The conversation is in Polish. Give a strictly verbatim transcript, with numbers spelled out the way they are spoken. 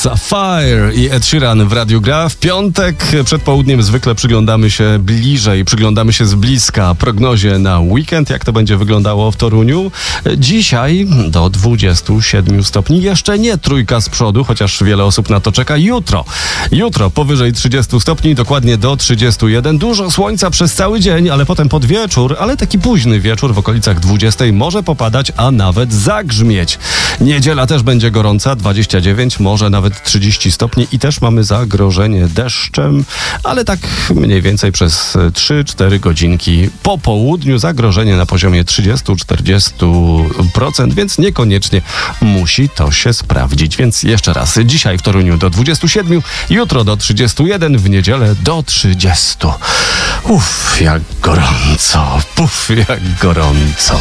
Sapphire i Ed Sheeran w Radiu Gra. W piątek przed południem zwykle przyglądamy się bliżej, przyglądamy się z bliska prognozie na weekend, jak to będzie wyglądało w Toruniu. Dzisiaj do dwudziestu siedmiu stopni, jeszcze nie trójka z przodu, chociaż wiele osób na to czeka. Jutro, jutro powyżej trzydziestu stopni, dokładnie do trzydziestu jeden. Dużo słońca przez cały dzień, ale potem pod wieczór, ale taki późny wieczór w okolicach dwudziestej może popadać, a nawet zagrzmieć. Niedziela też będzie gorąca, dwadzieścia dziewięć, może nawet trzydzieści stopni i też mamy zagrożenie deszczem, ale tak mniej więcej przez trzy cztery godzinki po południu zagrożenie na poziomie trzydzieści do czterdziestu procent, więc niekoniecznie musi to się sprawdzić. Więc jeszcze raz, dzisiaj w Toruniu do dwudziestu siedmiu, jutro do trzydziestu jeden, w niedzielę do trzydziestu. Uff, jak gorąco, puf, jak gorąco.